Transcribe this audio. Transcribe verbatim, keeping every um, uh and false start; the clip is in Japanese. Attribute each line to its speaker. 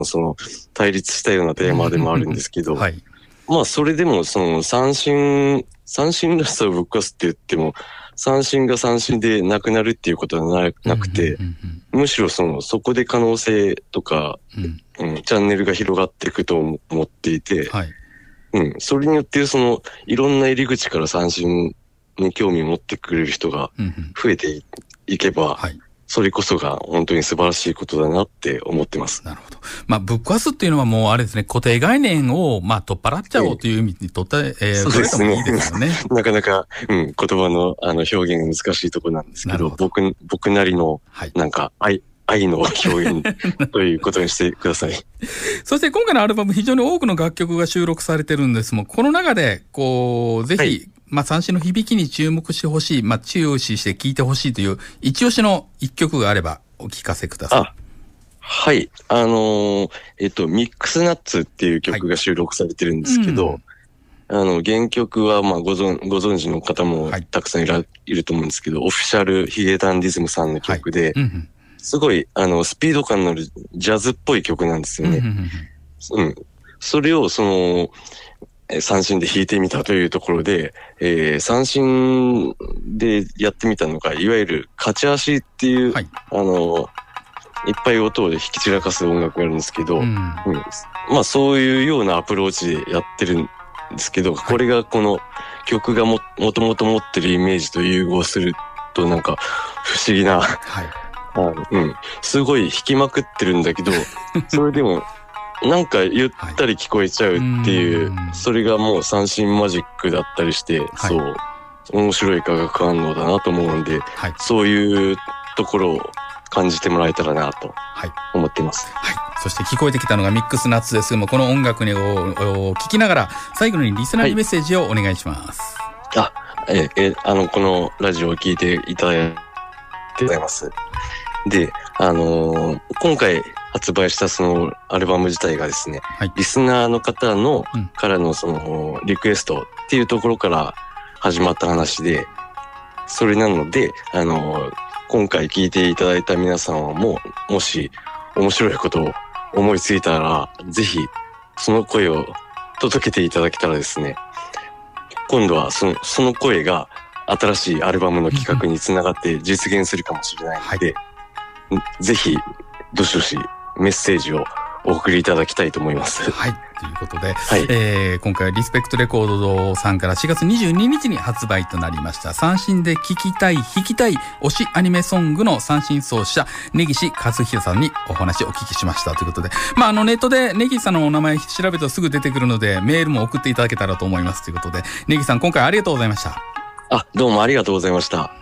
Speaker 1: その対立したようなテーマでもあるんですけど、
Speaker 2: はい、
Speaker 1: まあそれでもその三振、三振らしさをぶっ壊すって言っても、三振が三振でなくなるっていうことは な, なくて、うんうんうんうん、むしろそのそこで可能性とか、うんうん、チャンネルが広がっていくと思っていて、はい、うん、それによってそのいろんな入り口から三振に興味を持ってくれる人が増えて い,、うんうん、いけば、はい、それこそが本当に素晴らしいことだなって思ってます。
Speaker 2: なるほど。まあ、ぶっ壊すっていうのはもうあれですね、固定概念をまあ取っ払っちゃおうという意味にとって、えーえー、
Speaker 1: そうですね。
Speaker 2: いいですよね。
Speaker 1: なかなか、うん、言葉のあの表現が難しいところなんですけど、ど僕、僕なりの、なんか愛、はい、愛の表現ということにしてください。
Speaker 2: そして今回のアルバム非常に多くの楽曲が収録されてるんですもん、この中で、こう、ぜひ、はい、まあ、三振の響きに注目してほしい、まあ、注視して聴いてほしいという、一押しの一曲があればお聞かせください。
Speaker 1: あ、はい。あのー、えっと、ミックスナッツっていう曲が収録されてるんですけど、はい、うん、あの、原曲は、まあ、ご存、ご存知の方もたくさんいら、はい、いると思うんですけど、オフィシャルヒゲダンディズムさんの曲で、はい、うんうん、すごい、あの、スピード感のあるジャズっぽい曲なんですよね。うん、うん。それを、その、三振で弾いてみたというところで、えー、三振でやってみたのが、いわゆる勝ち足っていう、はい、あの、いっぱい音で弾き散らかす音楽があるんですけど、うんうん、まあそういうようなアプローチでやってるんですけど、はい、これがこの曲がも、もともと持ってるイメージと融合するとなんか不思議な、はい、あのうん、すごい弾きまくってるんだけど、それでも、なんかゆったり聞こえちゃうっていう、はい、それがもう三振マジックだったりして、はい、そう、面白い化学反応だなと思うんで、はい、そういうところを感じてもらえたらなと思っています。
Speaker 2: はい。はい、そして聞こえてきたのがミックスナッツですけども、この音楽にを聞きながら、最後にリスナーにメッセージをお願いします。
Speaker 1: はい、あ、え、え、あの、このラジオを聞いていただいてございます。で、あのー、今回、発売したそのアルバム自体がですね、はい、リスナーの方の、うん、からのそのリクエストっていうところから始まった話で、それなので、あの、今回聞いていただいた皆さんはもう、もし面白いことを思いついたら、ぜひその声を届けていただけたらですね、今度はその、その声が新しいアルバムの企画につながって実現するかもしれないので、はい、ぜひ、どしどしメッセージをお送りいただきたいと思います。
Speaker 2: はい。ということで、はい、えー、今回はリスペクトレコードさんからしがつにじゅうににちに発売となりました。三振で聴きたい、弾きたい、推しアニメソングの三振奏者、根岸和弘さんにお話をお聞きしましたということで、まあ、あの、ネットで根岸さんのお名前調べるとすぐ出てくるので、メールも送っていただけたらと思いますということで、根岸さん今回ありがとうございました。
Speaker 1: あ、どうもありがとうございました。